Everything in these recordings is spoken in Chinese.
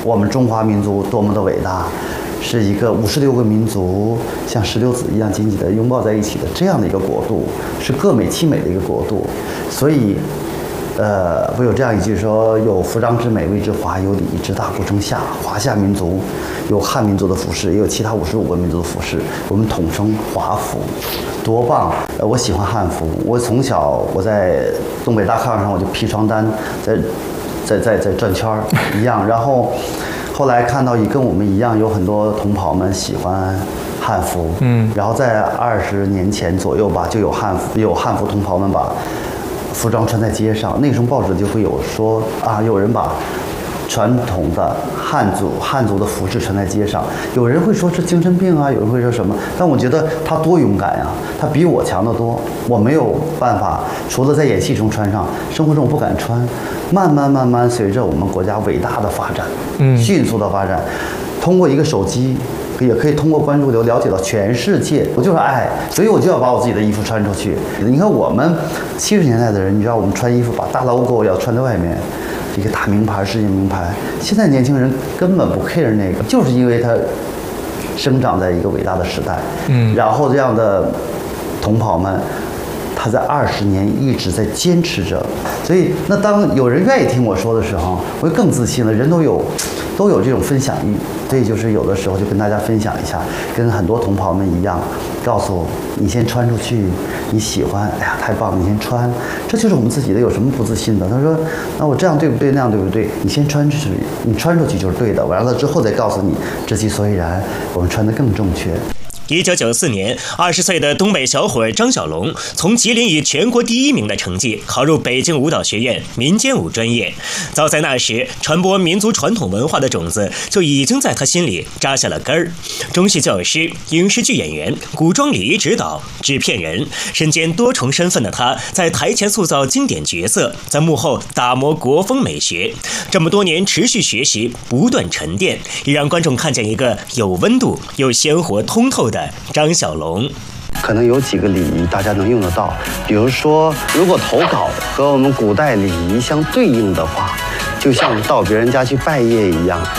我们中华民族多么的伟大，是一个56个民族像石榴籽一样紧紧地拥抱在一起的这样的一个国度，是各美其美的一个国度。所以，不有这样一句说：有服装之美谓之华，有礼仪之大故称夏。华夏民族有汉民族的服饰，也有其他55个民族的服饰，我们统称华服，多棒！我喜欢汉服，我从小我在东北大炕上我就披床单，在转圈儿一样，然后后来看到跟我们一样有很多同袍们喜欢汉服，然后在20年前左右吧，就有汉服同袍们把服装穿在街上，那时候报纸就会有说啊，有人把传统的汉族的服饰穿在街上，有人会说是精神病啊，有人会说什么，但我觉得他多勇敢呀，他比我强得多，我没有办法，除了在演戏中穿上，生活中我不敢穿。慢慢随着我们国家伟大的发展，迅速的发展，通过一个手机。也可以通过关注流了解到全世界，我就是爱，所以我就要把我自己的衣服穿出去。你看我们70年代的人，你知道我们穿衣服把大 logo 要穿在外面，一个大名牌、世界名牌。现在年轻人根本不 care 那个，就是因为他生长在一个伟大的时代，然后这样的同袍们。他在20年一直在坚持着，所以那当有人愿意听我说的时候，我就更自信了。人都有这种分享欲，所以就是有的时候就跟大家分享一下，跟很多同袍们一样，告诉你先穿出去，你喜欢，哎呀太棒了，你先穿，这就是我们自己的，有什么不自信的？他说，那我这样对不对？那样对不对？你先穿出去，你穿出去就是对的，完了之后再告诉你知其所以然，我们穿得更正确。 1994年，20岁的东北小伙张小龙从吉林以全国第1名的成绩考入北京舞蹈学院民间舞专业。早在那时，传播民族传统文化的种子就已经在他心里扎下了根儿。中戏教师、影视剧演员、古装礼仪指导、制片人，身兼多重身份的他，在台前塑造经典角色，在幕后打磨国风美学。这么多年持续学习，不断沉淀，也让观众看见一个有温度又鲜活通透的张小龙。 可能有几个礼仪大家能用得到，比如说，如果投稿和我们古代礼仪相对应的话，就像到别人家去拜谒一样。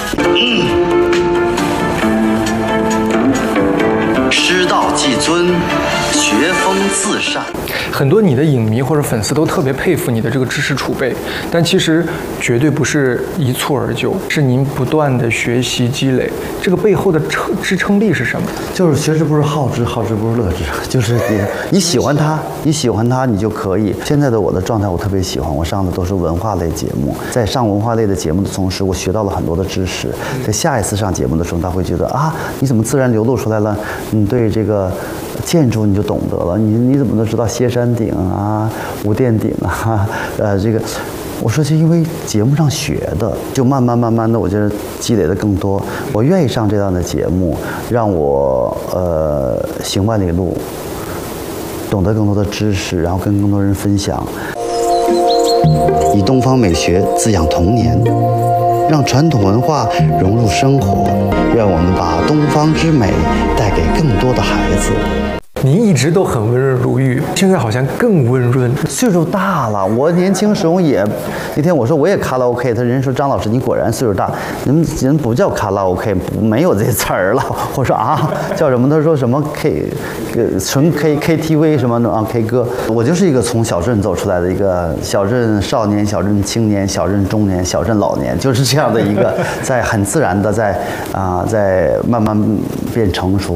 师道既尊，学风自善。 很多你的影迷或者粉丝都特别佩服你的这个知识储备，但其实绝对不是一蹴而就，是您不断的学习积累。这个背后的支撑力是什么？ 就是学之不是好之，好之不是乐之。就是你喜欢它，你就可以。现在的我的状态我特别喜欢，我上的都是文化类节目，在上文化类的节目的同时，我学到了很多的知识。在下一次上节目的时候，他会觉得啊，你怎么自然流露出来了？你对这个建筑你就懂得了，你怎么都知道歇山顶啊、无殿顶啊，这个，我说就因为节目上学的，就慢慢的，我觉得积累的更多。我愿意上这样的节目，让我行万里路，懂得更多的知识，然后跟更多人分享。以东方美学滋养童年，让传统文化融入生活，愿我们把东方之美带给更多的孩子。 您一直都很温润如玉，现在好像更温润。 岁数大了，我年轻时候也，那天我说我也卡拉 OK， 他人说张老师你果然岁数大，你们人不叫卡拉 OK， 没有这词儿了。我说啊，叫什么？他说什么 纯 KTV 什么的啊 K 歌。我就是一个从小镇走出来的一个小镇少年、小镇青年、小镇中年、小镇老年，就是这样的一个，在很自然的在慢慢变成熟。